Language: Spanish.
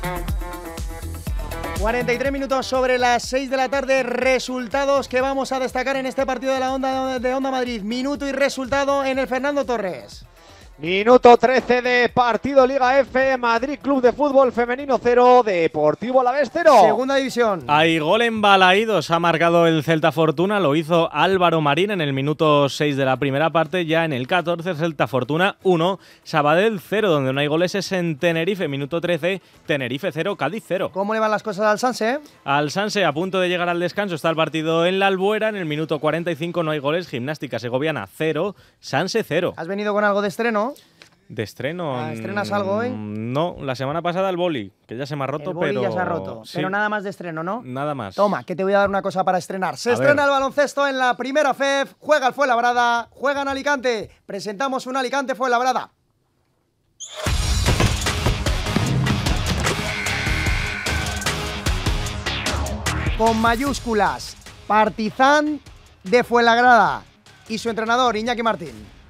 43 minutos sobre las 6 de la tarde, resultados que vamos a destacar en este partido de Onda Madrid. Minuto y resultado en el Fernando Torres. Minuto 13 de partido Liga F, Madrid Club de Fútbol Femenino 0, Deportivo Alavés 0. Segunda división. Hay gol en Balaídos, ha marcado el Celta Fortuna, lo hizo Álvaro Marín en el minuto 6 de la primera parte, ya en el 14 Celta Fortuna 1, Sabadell 0, donde no hay goles es en Tenerife, minuto 13, Tenerife 0, Cádiz 0. ¿Cómo le van las cosas al Sanse? Al Sanse, a punto de llegar al descanso, está el partido en la Albuera, en el minuto 45 no hay goles, Gimnástica Segoviana 0, Sanse 0. ¿Has venido con algo de estreno? ¿De estreno? ¿Estrenas algo hoy? No, la semana pasada el boli, que ya se me ha roto, el boli pero... ya se ha roto, sí, pero nada más de estreno, ¿no? nada más. Toma, que te voy a dar una cosa para estrenar. Se estrena el baloncesto en la primera FEF, juega el Fuenlabrada, juega en Alicante. Presentamos un Alicante Fuenlabrada. Con mayúsculas, Partizan de Fuenlabrada y su entrenador Iñaki Martín.